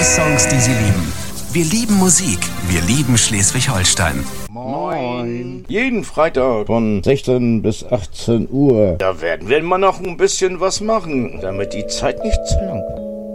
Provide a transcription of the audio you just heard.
Songs, die Sie lieben. Wir lieben Musik. Wir lieben Schleswig-Holstein. Moin. Jeden Freitag von 16 bis 18 Uhr. Da werden wir mal noch ein bisschen was machen, damit die Zeit nicht zu lang wird.